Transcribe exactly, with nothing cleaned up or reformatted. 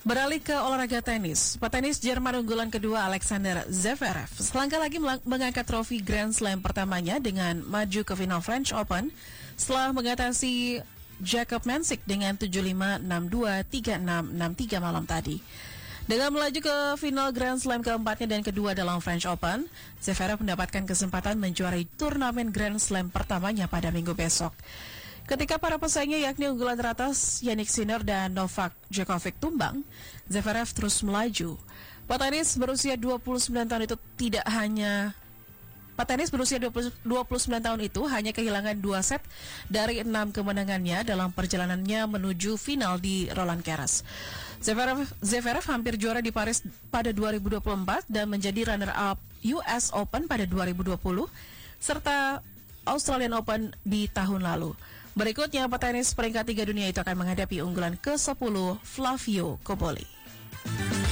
Beralih ke olahraga tenis, petenis Jerman unggulan kedua Alexander Zverev selangkah lagi mengangkat trofi Grand Slam pertamanya dengan maju ke final French Open setelah mengatasi Jakob Mensik dengan tujuh lima, enam dua, tiga enam, enam tiga malam tadi. Dengan melaju ke final Grand Slam keempatnya dan kedua dalam French Open, Zverev mendapatkan kesempatan menjuarai turnamen Grand Slam pertamanya pada minggu besok. Ketika para pesaingnya yakni unggulan teratas Jannik Sinner dan Novak Djokovic tumbang, Zverev terus melaju. Petenis berusia dua puluh sembilan tahun itu tidak hanya Petenis berusia dua puluh sembilan tahun itu hanya kehilangan dua set dari enam kemenangannya dalam perjalanannya menuju final di Roland Garros. Zverev, Zverev hampir juara di Paris pada dua ribu dua puluh empat dan menjadi runner-up U S Open pada dua ribu dua puluh serta Australian Open di tahun lalu. Berikutnya, petenis peringkat tiga dunia itu akan menghadapi unggulan ke sepuluh Flavio Cobolli.